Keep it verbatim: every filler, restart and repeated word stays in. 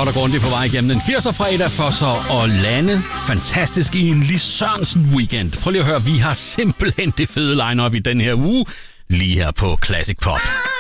godt og grundigt på vej igennem en firser fredag for så at lande fantastisk i en Lis Sørensen weekend. Prøv lige at høre, vi har simpelthen det fede line-up i den her uge, lige her på Classic Pop.